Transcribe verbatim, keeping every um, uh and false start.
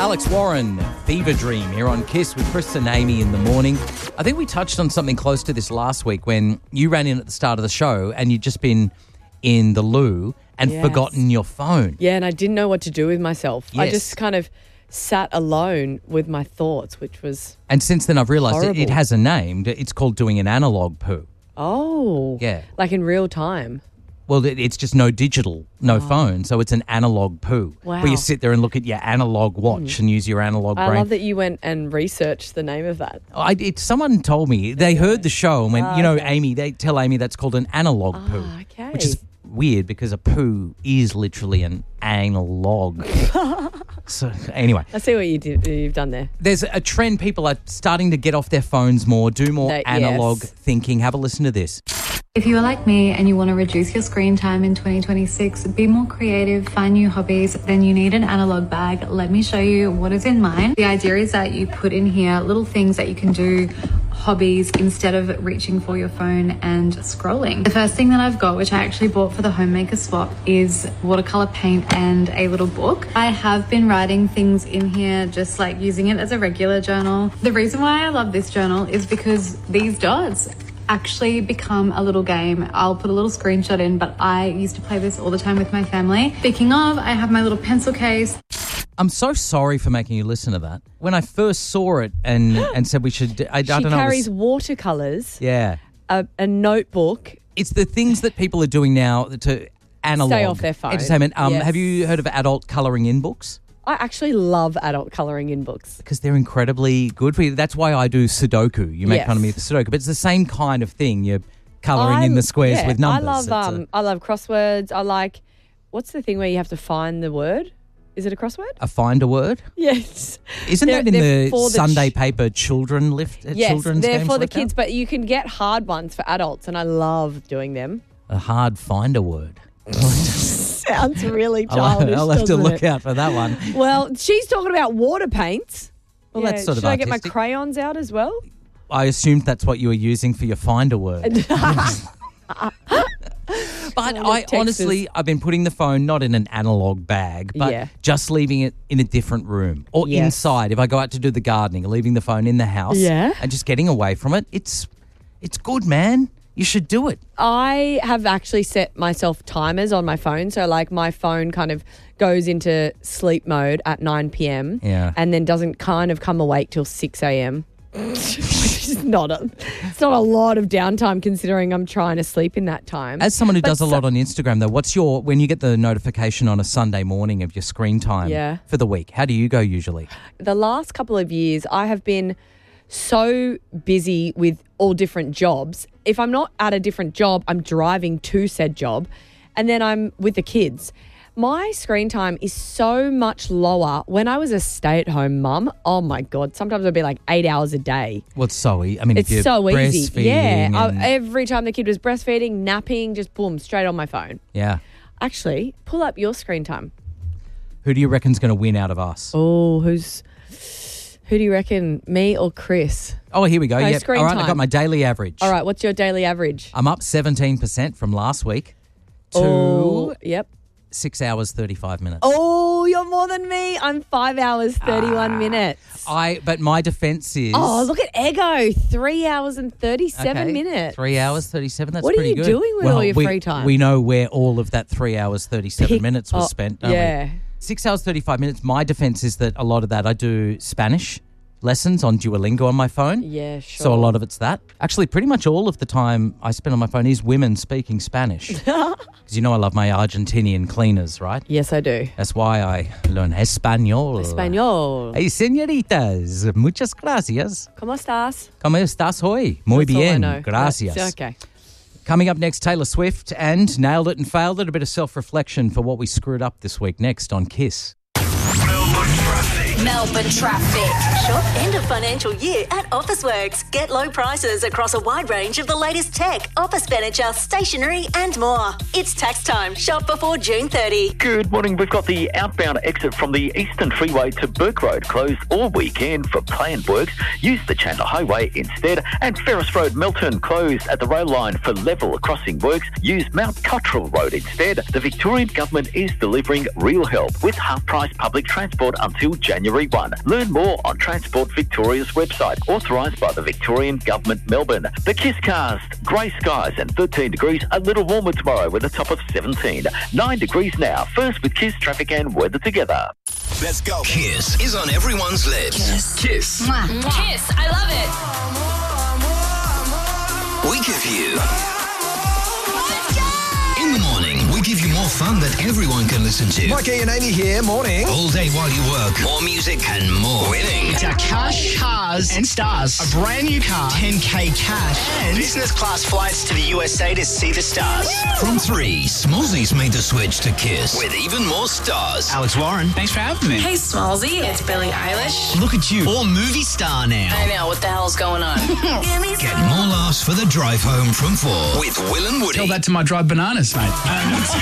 Alex Warren, Fever Dream, here on Kiss with Chris and Amy in the morning. I think we touched on something close to this last week when you ran in at the start of the show and you'd just been in the loo and Yes. forgotten your phone. Yeah, and I didn't know what to do with myself. I Yes. just kind of sat alone with my thoughts, which was, And since then I've realised it, it Horrible. has a name. It's called doing an analog poo. oh, Yeah. like in real time. Well, it- it's just no digital, no phone, so it's an analog poo. Wow. Where you sit there and look at your analog watch and use your analog I brain. love that you went and researched the name of that. I, it, someone told me, they heard the show and went, Ah, you know, okay. Amy, they tell Amy that's called an analog poo. Ah, okay. Which is weird because a poo is literally an analog. So anyway, I see what you did, you've done there. there's a trend. People are starting to get off their phones more, do more They- analog yes. thinking. Have a listen to this. If you are like me and you want to reduce your screen time in twenty twenty-six, be more creative, find new hobbies, then you need an analog bag. Let me show you what is in mine. The idea is that you put in here little things that you can do, hobbies, instead of reaching for your phone and scrolling. The first thing that I've got, which I actually bought for the homemaker swap, is watercolor paint and a little book. I have been writing things in here, just like using it as a regular journal. The reason why I love this journal is because these dots actually become a little game. I'll put a little screenshot in, but I used to play this all the time with my family. Speaking of, I have my little pencil case. I'm so sorry for making you listen to that. When I first saw it and and said we should, I, I She don't know. it was- carries watercolours, yeah, a, a notebook. it's the things that people are doing now to analog Stay off their phone. entertainment. Um, Yes. Have you heard of adult colouring in books? I actually love adult colouring in books. Because they're incredibly good for you. That's why I do Sudoku. You make Yes. fun of me for Sudoku, but it's the same kind of thing. You're colouring I- in the squares yeah, with numbers. I love It's a- um, I love crosswords. I like, what's the thing where you have to find the word? Is it a crossword? a find a word. Yes. Isn't They're- that in they're the for the Sunday ch- paper children lift? Uh, Yes, children's they're games for the like that? kids, but you can get hard ones for adults, and I love doing them. A hard find a word. Sounds really I'll, childish. I'll have to doesn't look it? out for that one. Well, she's talking about water paints. Well, that's sort of Should I get my artistic. crayons out as well? I assumed that's what you were using for your find a word. But Oh, I Texas. honestly, I've been putting the phone not in an analog bag, but Yeah. just leaving it in a different room or Yes. inside. If I go out to do the gardening, leaving the phone in the house Yeah. and just getting away from it, it's it's good, man. You should do it. I have actually set myself timers on my phone. So, like, my phone kind of goes into sleep mode at nine p.m. Yeah. and then doesn't kind of come awake till six a.m. Which is not a, it's not a lot of downtime considering I'm trying to sleep in that time. As someone who But does a so- lot on Instagram, though, what's your when you get the notification on a Sunday morning of your screen time Yeah. for the week? How do you go usually? The last couple of years, I have been so busy with all different jobs. If I'm not at a different job, I'm driving to said job, and then I'm with the kids. My screen time is so much lower. When I was a stay-at-home mum, oh my God, sometimes it'd be like eight hours a day. Well, it's so easy. I mean, It's if you're so easy. breastfeeding Yeah. I, and- every time the kid was breastfeeding, napping, just boom, straight on my phone. yeah. Actually, pull up your screen time. Who do you reckon's going to win out of us? Oh, who's... Who do you reckon, me or Chris? Oh, here we go. No, Yep. screen All right, I time. got my daily average. All right, what's your daily average? I'm up seventeen percent from last week to Oh, yep. six hours, thirty-five minutes. Oh, you're more than me. I'm five hours, thirty-one Ah. minutes. I But my defence is... Oh, look at Ego. Three hours and thirty-seven Okay, minutes. Three hours, thirty-seven. That's What are pretty you good. doing with Well, all your we, free time? We know where all of that three hours, thirty-seven Pick- minutes was oh, spent, don't yeah. we? Six hours, thirty-five minutes. My defence is that a lot of that I do Spanish lessons on Duolingo on my phone. Yeah, sure. So a lot of it's that. Actually, pretty much all of the time I spend on my phone is women speaking Spanish. Because you know I love my Argentinian cleaners, right? Yes, I do. That's why I learn Español. Espanol. Hey, señoritas, muchas gracias. ¿Cómo estás? ¿Cómo estás hoy? Muy That's all I bien, know. gracias. That's- Okay. Coming up next, Taylor Swift and Nailed It and Failed It. A bit of self-reflection for what we screwed up this week. Next on Kiss. Melbourne traffic. Melbourne traffic. Shop end of financial year at Officeworks. Get low prices across a wide range of the latest tech, office furniture, stationery and more. It's tax time. Shop before June thirtieth. Good morning. We've got the outbound exit from the Eastern Freeway to Burke Road closed all weekend for planned works. Use the Chandler Highway instead. And Ferris Road, Milton, closed at the rail line for level crossing works. Use Mount Cottrell Road instead. The Victorian Government is delivering real help with half-price public public transport until January first. Learn more on Transport Victoria's website, authorised by the Victorian Government, Melbourne. The Kiss Cast, grey skies and thirteen degrees, a little warmer tomorrow with a top of seventeen. nine degrees now. First with Kiss traffic and weather together. Let's go. Kiss is on everyone's lips. Kiss. Kiss. Kiss, I love it. We give you... In the morning, we give you more fun that everyone can listen to. Mikey and Amy here, morning. All day while you work. More music and more winning. It's our cash, cars and stars. A brand new car, ten K cash, and business class flights to the U S A to see the stars. From three, Smallsy's made the switch to Kiss with even more stars. Alex Warren, thanks for having me. Hey, Smallsy, it's Billie Eilish. Look at you, all movie star now. I know, what the hell's going on? Get more laughs for the drive home from four with Will and Woody. Tell that to my dried bananas, mate. Um,